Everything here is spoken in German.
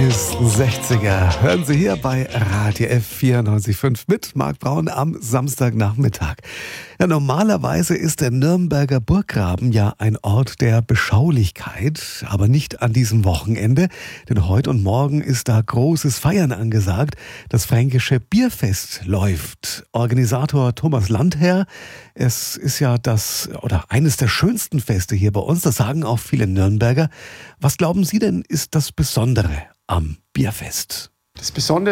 ist ein 60er. Hören Sie hier bei Radio F94.5 mit Marc Braun am Samstagnachmittag. Ja, normalerweise ist der Nürnberger Burggraben ja ein Ort der Beschaulichkeit, aber nicht an diesem Wochenende, denn heute und morgen ist da großes Feiern angesagt. Das fränkische Bierfest läuft. Organisator Thomas Landherr, es ist ja eines der schönsten Feste hier bei uns, das sagen auch viele Nürnberger. Was glauben Sie denn, ist das Besondere am Bierfest? Das Besondere